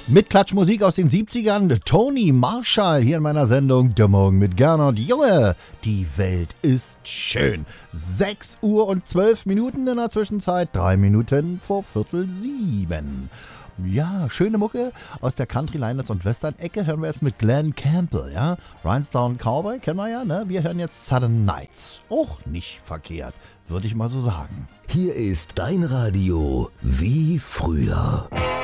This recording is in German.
Mit Klatschmusik aus den 70ern, Tony Marshall hier in meiner Sendung Der Morgen mit Gernot. Junge, die Welt ist schön. 6 Uhr und 12 Minuten in der Zwischenzeit, 3 Minuten vor 6:45. Ja, schöne Mucke aus der Country, Line und Western-Ecke hören wir jetzt mit Glenn Campbell, ja. Rhinestone Cowboy, kennen wir ja, ne? Wir hören jetzt Southern Nights. Auch nicht verkehrt, würde ich mal so sagen. Hier ist dein Radio wie früher.